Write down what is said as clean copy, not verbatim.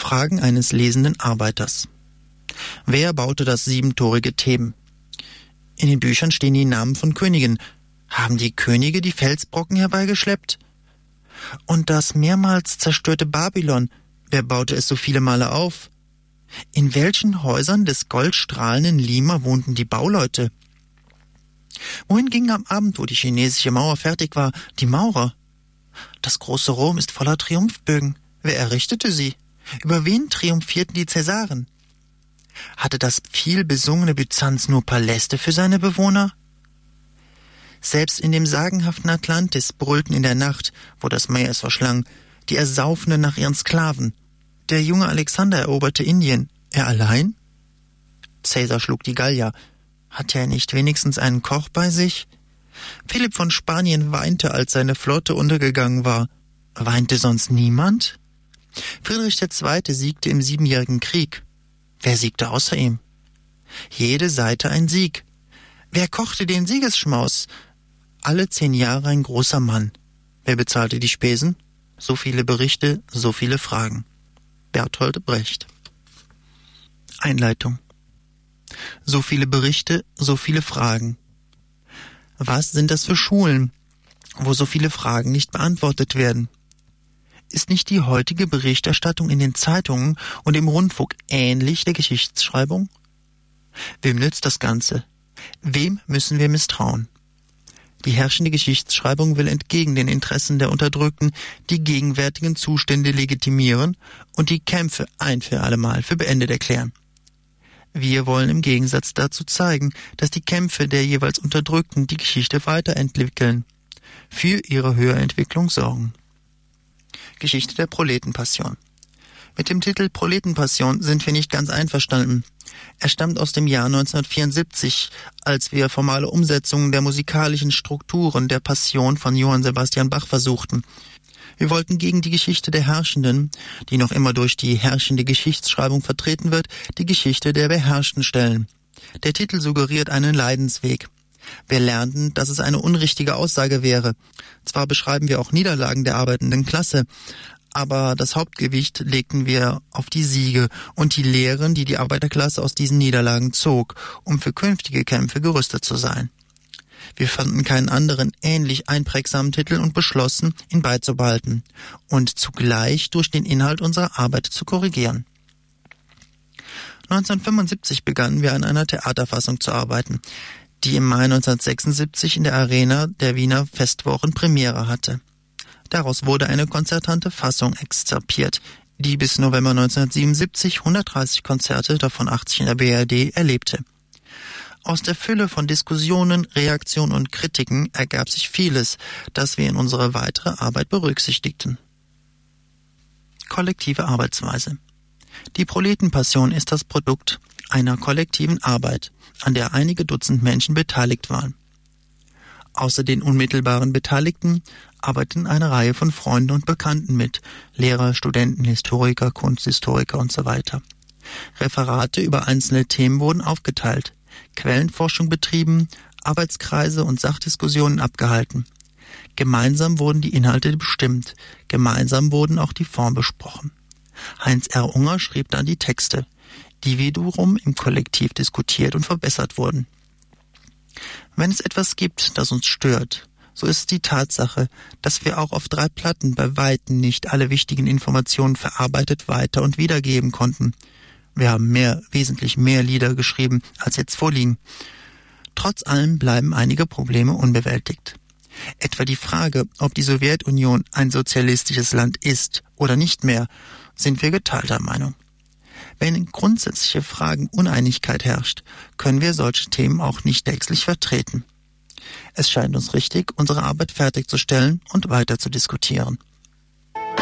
Fragen eines lesenden Arbeiters. Wer baute das siebentorige Theben? In den Büchern stehen die Namen von Königen. Haben die Könige die Felsbrocken herbeigeschleppt? Und das mehrmals zerstörte Babylon, wer baute es so viele Male auf? In welchen Häusern des goldstrahlenden Lima wohnten die Bauleute? Wohin gingen am Abend, wo die chinesische Mauer fertig war, die Maurer? Das große Rom ist voller Triumphbögen. Wer errichtete sie? Über wen triumphierten die Cäsaren? Hatte das viel besungene Byzanz nur Paläste für seine Bewohner? Selbst in dem sagenhaften Atlantis brüllten in der Nacht, wo das Meer es verschlang, die Ersaufenden nach ihren Sklaven. Der junge Alexander eroberte Indien. Er allein? Cäsar schlug die Gallier. Hatte er nicht wenigstens einen Koch bei sich? Philipp von Spanien weinte, als seine Flotte untergegangen war. Weinte sonst niemand? Friedrich II. Siegte im Siebenjährigen Krieg. Wer siegte außer ihm? Jede Seite ein Sieg. Wer kochte den Siegesschmaus? Alle 10 Jahre ein großer Mann. Wer bezahlte die Spesen? So viele Berichte, so viele Fragen. Bertolt Brecht. Einleitung. So viele Berichte, so viele Fragen. Was sind das für Schulen, wo so viele Fragen nicht beantwortet werden? Ist nicht die heutige Berichterstattung in den Zeitungen und im Rundfunk ähnlich der Geschichtsschreibung? Wem nützt das Ganze? Wem müssen wir misstrauen? Die herrschende Geschichtsschreibung will entgegen den Interessen der Unterdrückten die gegenwärtigen Zustände legitimieren und die Kämpfe ein für allemal für beendet erklären. Wir wollen im Gegensatz dazu zeigen, dass die Kämpfe der jeweils Unterdrückten die Geschichte weiterentwickeln, für ihre Höherentwicklung sorgen. Geschichte der Proletenpassion. Mit dem Titel Proletenpassion sind wir nicht ganz einverstanden. Er stammt aus dem Jahr 1974, als wir formale Umsetzungen der musikalischen Strukturen der Passion von Johann Sebastian Bach versuchten. Wir wollten gegen die Geschichte der Herrschenden, die noch immer durch die herrschende Geschichtsschreibung vertreten wird, die Geschichte der Beherrschten stellen. Der Titel suggeriert einen Leidensweg. Wir lernten, dass es eine unrichtige Aussage wäre. Zwar beschreiben wir auch Niederlagen der arbeitenden Klasse, aber das Hauptgewicht legten wir auf die Siege und die Lehren, die die Arbeiterklasse aus diesen Niederlagen zog, um für künftige Kämpfe gerüstet zu sein. Wir fanden keinen anderen ähnlich einprägsamen Titel und beschlossen, ihn beizubehalten und zugleich durch den Inhalt unserer Arbeit zu korrigieren. 1975 begannen wir an einer Theaterfassung zu arbeiten, die im Mai 1976 in der Arena der Wiener Festwochen Premiere hatte. Daraus wurde eine konzertante Fassung exzerpiert, die bis November 1977 130 Konzerte, davon 80 in der BRD, erlebte. Aus der Fülle von Diskussionen, Reaktionen und Kritiken ergab sich vieles, das wir in unsere weitere Arbeit berücksichtigten. Kollektive Arbeitsweise. Die Proletenpassion ist das Produkt einer kollektiven Arbeit, an der einige Dutzend Menschen beteiligt waren. Außer den unmittelbaren Beteiligten arbeiteten eine Reihe von Freunden und Bekannten mit, Lehrer, Studenten, Historiker, Kunsthistoriker usw. Referate über einzelne Themen wurden aufgeteilt, Quellenforschung betrieben, Arbeitskreise und Sachdiskussionen abgehalten. Gemeinsam wurden die Inhalte bestimmt, gemeinsam wurden auch die Formen besprochen. Heinz R. Unger schrieb dann die Texte, die wiederum im Kollektiv diskutiert und verbessert wurden. Wenn es etwas gibt, das uns stört, so ist es die Tatsache, dass wir auch auf 3 Platten bei Weitem nicht alle wichtigen Informationen verarbeitet weiter und wiedergeben konnten. Wir haben wesentlich mehr Lieder geschrieben, als jetzt vorliegen. Trotz allem bleiben einige Probleme unbewältigt. Etwa die Frage, ob die Sowjetunion ein sozialistisches Land ist oder nicht mehr, sind wir geteilter Meinung. Wenn in grundsätzliche Fragen Uneinigkeit herrscht, können wir solche Themen auch nicht textlich vertreten. Es scheint uns richtig, unsere Arbeit fertigzustellen und weiter zu diskutieren.